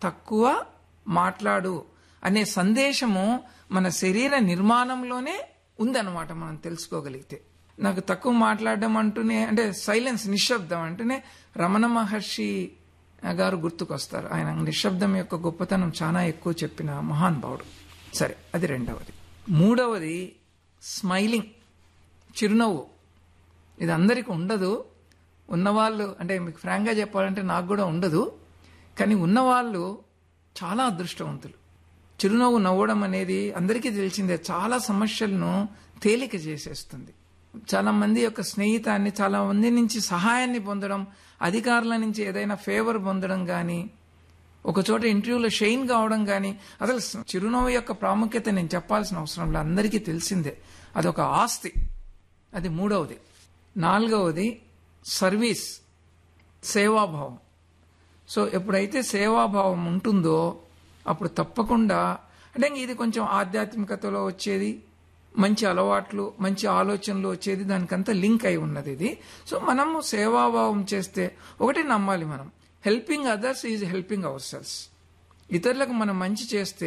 తక్కువ మాట్లాడు అనే సందేశము మన శరీర నిర్మాణంలోనే ఉందన్నమాట. మనం తెలుసుకోగలిగితే నాకు తక్కువ మాట్లాడడం అంటూనే, అంటే సైలెన్స్, నిశ్శబ్దం అంటూనే రమణ మహర్షి గారు గుర్తుకొస్తారు. ఆయన నిశ్శబ్దం యొక్క గొప్పతనం చాలా ఎక్కువ చెప్పిన మహానుభావుడు. సరే, అది రెండవది. మూడవది స్మైలింగ్, చిరునవ్వు. ఇది అందరికీ ఉండదు. ఉన్నవాళ్ళు, అంటే మీకు ఫ్రాంక్గా చెప్పాలంటే నాకు కూడా ఉండదు, కానీ ఉన్నవాళ్ళు చాలా అదృష్టవంతులు. చిరునవ్వు నవ్వడం అనేది అందరికీ తెలిసిందే, చాలా సమస్యలను తేలిక చేసేస్తుంది. చాలా మంది యొక్క స్నేహితాన్ని, చాలా మంది నుంచి సహాయాన్ని పొందడం, అధికారుల నుంచి ఏదైనా ఫేవర్ పొందడం కానీ, ఒక చోట ఇంటర్వ్యూలో షైన్ కావడం కానీ, అసలు చిరునవ్వు యొక్క ప్రాముఖ్యత నేను చెప్పాల్సిన అవసరం లేదు, అందరికీ తెలిసిందే. అదొక ఆస్తి. అది మూడవది. నాలుగవది సర్వీస్, సేవాభావం. సో ఎప్పుడైతే సేవాభావం ఉంటుందో అప్పుడు తప్పకుండా, అంటే ఇది కొంచెం ఆధ్యాత్మికతలో వచ్చేది, మంచి అలవాట్లు, మంచి ఆలోచనలు వచ్చేది, దానికంతా లింక్ అయి ఉన్నది ఇది. సో మనము సేవాభావం చేస్తే ఒకటి నమ్మాలి, మనం helping others is helping hour cells. ఇతరులకు మనం మంచి చేస్తే,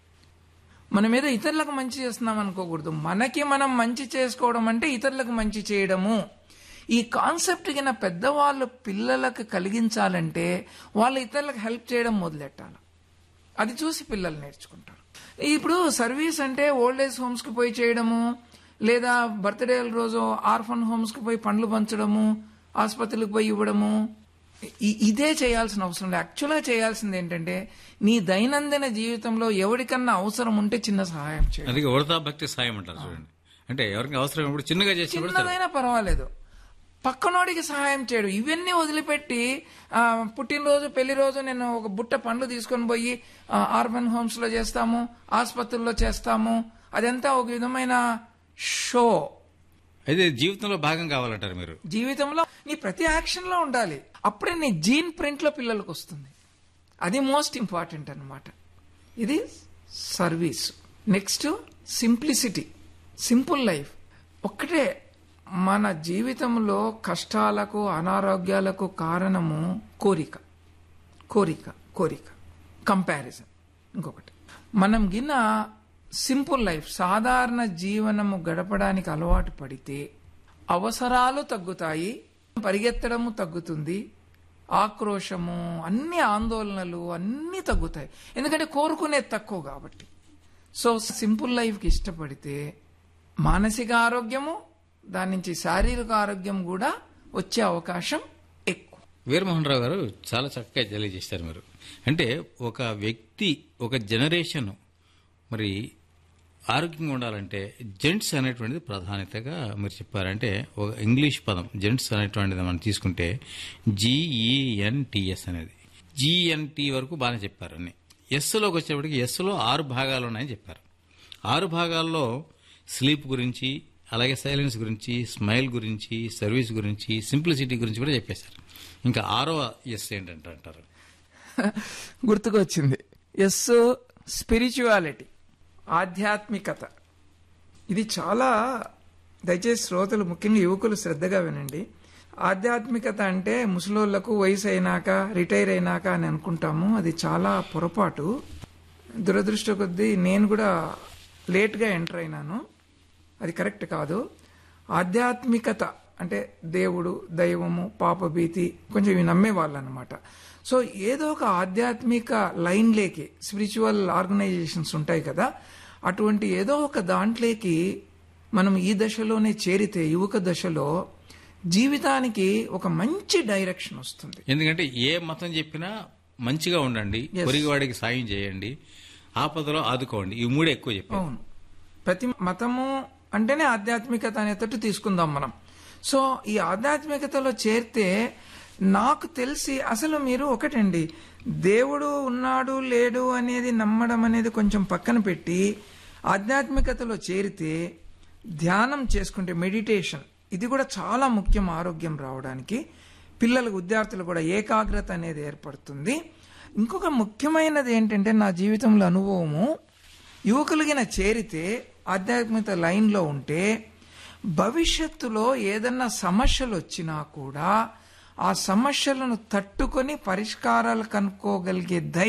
మనం ఏదో ఇతరులకు మంచి చేస్తున్నాం అనుకోకూడదు. మనకి మనం మంచి చేసుకోవడం అంటే ఇతరులకు మంచి చేయడము. ఈ కాన్సెప్ట్ కింద పెద్దవాళ్ళు పిల్లలకు కలిగించాలంటే వాళ్ళు ఇతరులకు హెల్ప్ చేయడం మొదలెట్టాలి. అది చూసి పిల్లలు నేర్చుకుంటారు. ఇప్పుడు సర్వీస్ అంటే ఓల్డ్ ఏజ్ హోమ్స్ కి పోయి చేయడము, లేదా బర్త్డే రోజు ఆర్ఫన్ హోమ్స్ కి పోయి పండ్లు పంచడము, ఆసుపత్రులకు పోయి ఇవ్వడము, ఇదే చేయాల్సిన అవసరం లేదు. యాక్చువల్గా చేయాల్సింది ఏంటంటే నీ దైనందిన జీవితంలో ఎవరికన్నా అవసరం ఉంటే చిన్న సహాయం చేయాలి. అది వృతాభక్తి సాయం అంటారు చూడండి. అంటే ఎవరికి అవసరం చిన్నగా చేసి, చిన్నదైనా పర్వాలేదు, పక్కనోడికి సహాయం చేయడు. ఇవన్నీ వదిలిపెట్టి పుట్టినరోజు, పెళ్లి రోజు నేను ఒక బుట్ట పండ్లు తీసుకొని పోయి ఆర్బన్ హోమ్స్ లో చేస్తాము, ఆసుపత్రుల్లో చేస్తాము, అదంతా ఒక విధమైన షో. అయితే జీవితంలో భాగం కావాలంటారు మీరు. జీవితంలో నీ ప్రతి యాక్షన్ లో ఉండాలి. అప్పుడే నీ జీన్ ప్రింట్ లో పిల్లలకు వస్తుంది. అది మోస్ట్ ఇంపార్టెంట్ అన్నమాట. ఇది service. Next simplicity, simple life. ఒక్కటే మన జీవితంలో కష్టాలకు, అనారోగ్యాలకు కారణము కోరిక, కోరిక, కోరిక, కంపారిజన్. ఇంకొకటి, మనం గిన్న సింపుల్ లైఫ్, సాధారణ జీవనము గడపడానికి అలవాటు పడితే అవసరాలు తగ్గుతాయి, పరిగెత్తడము తగ్గుతుంది, ఆక్రోశము, అన్ని ఆందోళనలు అన్నీ తగ్గుతాయి. ఎందుకంటే కోరుకునేది తక్కువ కాబట్టి. సో సింపుల్ లైఫ్కి ఇష్టపడితే మానసిక ఆరోగ్యము, దాని నుంచి శారీరక ఆరోగ్యం కూడా వచ్చే అవకాశం ఎక్కువ. వీరమోహన్ రావు గారు చాలా చక్కగా తెలియజేస్తారు మీరు. అంటే ఒక వ్యక్తి, ఒక జనరేషన్ మరి ఆరోగ్యంగా ఉండాలంటే జెంట్స్ అనేటువంటిది ప్రాధాన్యతగా మీరు చెప్పారంటే, ఒక ఇంగ్లీష్ పదం జెంట్స్ అనేటువంటిది మనం తీసుకుంటే GENTS అనేది, GNT వరకు బాగానే చెప్పారు అన్ని. ఎస్లోకి వచ్చేప్పటికి ఎస్లో 6 భాగాలు ఉన్నాయని చెప్పారు. 6 భాగాల్లో స్లీప్ గురించి, అలాగే సైలెన్స్ గురించి, స్మైల్ గురించి, సర్వీస్ గురించి, సింప్లిసిటీ గురించి కూడా చెప్పేశారు. ఇంకా 6వ ఎస్ ఏంటంటారు? గుర్తుకొచ్చింది. ఎస్ స్పిరిచువాలిటీ, ఆధ్యాత్మికత. ఇది చాలా, దయచేసి శ్రోతలు, ముఖ్యంగా యువకులు శ్రద్ధగా వినండి. ఆధ్యాత్మికత అంటే ముసలోళ్లకు వయసు అయినాక, రిటైర్ అయినాక అని అనుకుంటాము. అది చాలా పొరపాటు. దురదృష్ట కొద్దీ నేను కూడా లేట్గా ఎంటర్ అయినాను. అది కరెక్ట్ కాదు. ఆధ్యాత్మికత అంటే దేవుడు, దైవము, పాపభీతి, కొంచెం ఇవి నమ్మేవాళ్ళు అనమాట. సో ఏదో ఒక ఆధ్యాత్మిక లైన్లేకి, స్పిరిచువల్ ఆర్గనైజేషన్స్ ఉంటాయి కదా, అటువంటి ఏదో ఒక దాంట్లోకి మనం ఈ దశలోనే చేరితే, యువక దశలో జీవితానికి ఒక మంచి డైరెక్షన్ వస్తుంది. ఎందుకంటే ఏ మతం చెప్పినా మంచిగా ఉండండి, పొరిగివాడికి సాయం చేయండి, ఆపదలో ఆదుకోండి, ఈ 3 ఎక్కువ చెప్పారు. అవును, ప్రతి మతము అంటేనే ఆధ్యాత్మికత అనేటట్టు తీసుకుందాం మనం. సో ఈ ఆధ్యాత్మికతలో చేరితే, నాకు తెలిసి అసలు మీరు ఒకటండి, దేవుడు ఉన్నాడు లేడు అనేది నమ్మడం అనేది కొంచెం పక్కన పెట్టి ఆధ్యాత్మికతలో చేరితే ధ్యానం చేసుకుంటే, మెడిటేషన్, ఇది కూడా చాలా ముఖ్యం ఆరోగ్యం రావడానికి. పిల్లలకు, విద్యార్థులు కూడా ఏకాగ్రత అనేది ఏర్పడుతుంది. ఇంకొక ముఖ్యమైనది ఏంటంటే, నా జీవితంలో అనుభవము, యువకులగిన చేరితే ఆధ్యాత్మికత లైన్లో ఉంటే భవిష్యత్తులో ఏదన్నా సమస్యలు వచ్చినా కూడా ఆ సమస్యలను తట్టుకొని పరిష్కారాలు కనుక్కోగలిగే